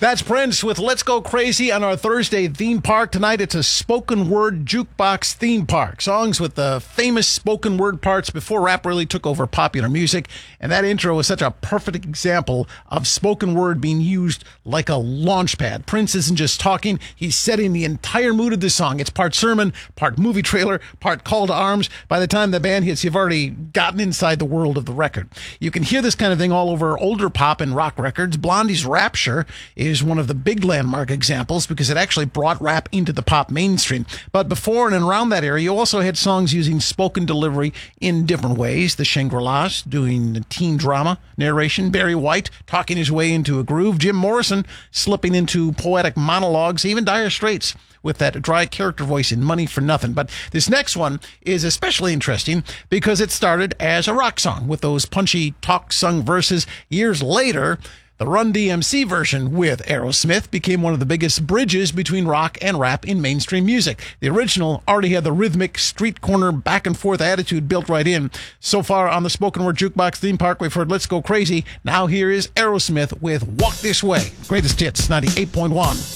That's Prince with Let's Go Crazy on our Thursday theme park. Tonight it's a spoken word jukebox theme park. Songs with the famous spoken word parts before rap really took over popular music. And that intro is such a perfect example of spoken word being used like a launch pad. Prince isn't just talking, he's setting the entire mood of the song. It's part sermon, part movie trailer, part call to arms. By the time the band hits, you've already gotten inside the world of the record. You can hear this kind of thing all over older pop and rock records. Blondie's Rapture is one of the big landmark examples because it actually brought rap into the pop mainstream. But before and around that era, you also had songs using spoken delivery in different ways. The Shangri-Las doing the teen drama narration, Barry White talking his way into a groove, Jim Morrison slipping into poetic monologues, even Dire Straits with that dry character voice in Money for Nothing. But this next one is especially interesting because it started as a rock song with those punchy talk-sung verses. Years later, the Run DMC version with Aerosmith became one of the biggest bridges between rock and rap in mainstream music. The original already had the rhythmic street corner back and forth attitude built right in. So far on the Spoken Word Jukebox theme park, we've heard Let's Go Crazy. Now here is Aerosmith with Walk This Way. Greatest hits, 98.1.